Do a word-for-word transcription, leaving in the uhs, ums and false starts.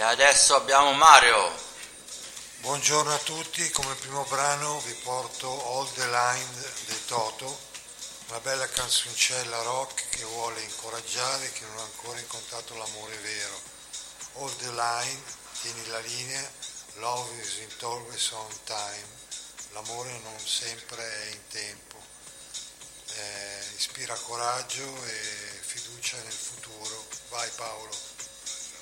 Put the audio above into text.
adesso abbiamo Mario. Buongiorno a tutti, come primo brano vi porto All the Line dei Toto, una bella canzoncella rock che vuole incoraggiare chi non ha ancora incontrato l'amore vero. All the Line, tieni la linea, love isn't always on time, l'amore non sempre è in tempo, eh, ispira coraggio e fiducia nel futuro. Vai Paolo.